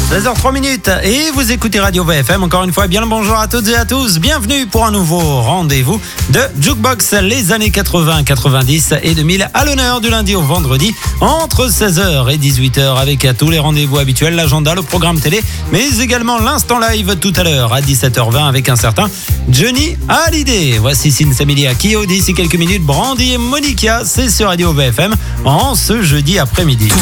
16h03 et vous écoutez Radio VFM. Encore une fois, bien le bonjour à toutes et à tous. Bienvenue pour un nouveau rendez-vous de Jukebox, les années 80, 90 et 2000 à l'honneur du lundi au vendredi entre 16h et 18h avec tous les rendez-vous habituels, l'agenda, le programme télé, mais également l'instant live tout à l'heure à 17h20 avec un certain Johnny Hallyday. Voici Sin Samilia Kyo d'ici quelques minutes. Brandy et Monica, c'est sur Radio VFM en ce jeudi après-midi.